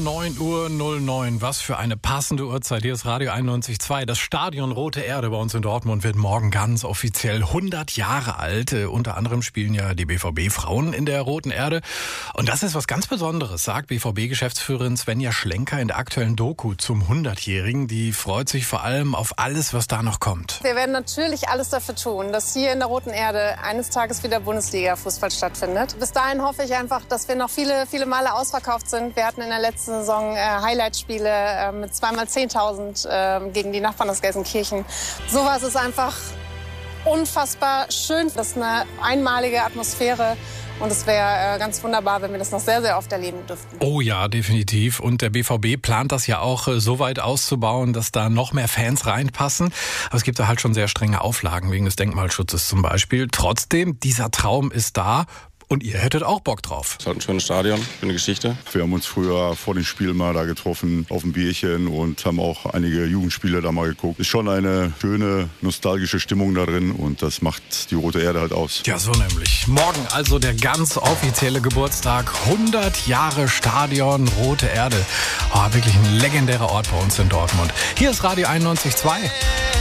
9:09 Uhr. Was für eine passende Uhrzeit. Hier ist Radio 91.2. Das Stadion Rote Erde bei uns in Dortmund wird morgen ganz offiziell 100 Jahre alt. Unter anderem spielen ja die BVB-Frauen in der Roten Erde. Und das ist was ganz Besonderes, sagt BVB-Geschäftsführerin Svenja Schlenker in der aktuellen Doku zum 100-Jährigen. Die freut sich vor allem auf alles, was da noch kommt. Wir werden natürlich alles dafür tun, dass hier in der Roten Erde eines Tages wieder Bundesliga-Fußball stattfindet. Bis dahin hoffe ich einfach, dass wir noch viele Male ausverkauft sind. Wir hatten in der letzten Saison Highlight-Spiele mit 2x10.000 gegen die Nachbarn aus Gelsenkirchen. Sowas ist einfach unfassbar schön. Das ist eine einmalige Atmosphäre. Und es wäre ganz wunderbar, wenn wir das noch sehr, sehr oft erleben dürften. Oh ja, definitiv. Und der BVB plant das ja auch so weit auszubauen, dass da noch mehr Fans reinpassen. Aber es gibt da halt schon sehr strenge Auflagen wegen des Denkmalschutzes zum Beispiel. Trotzdem, dieser Traum ist da. Und ihr hättet auch Bock drauf. Es hat ein schönes Stadion, schöne Geschichte. Wir haben uns früher vor dem Spiel mal da getroffen auf ein Bierchen und haben auch einige Jugendspiele da mal geguckt. Ist schon eine schöne, nostalgische Stimmung da drin und das macht die Rote Erde halt aus. Ja, so nämlich. Morgen also der ganz offizielle Geburtstag. 100 Jahre Stadion Rote Erde. Oh, wirklich ein legendärer Ort bei uns in Dortmund. Hier ist Radio 91.2.